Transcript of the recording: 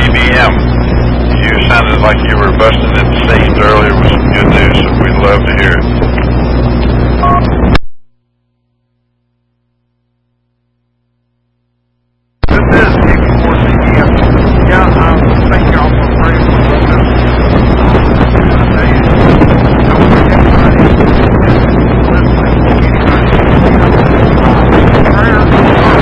TBM. You sounded like you were busting at the seams earlier with some good news, so we'd love to hear it.